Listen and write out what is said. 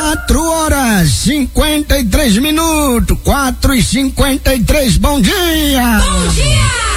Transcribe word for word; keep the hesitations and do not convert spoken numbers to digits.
Quatro horas cinquenta e três minutos, quatro e cinquenta e três. Bom dia! Bom dia!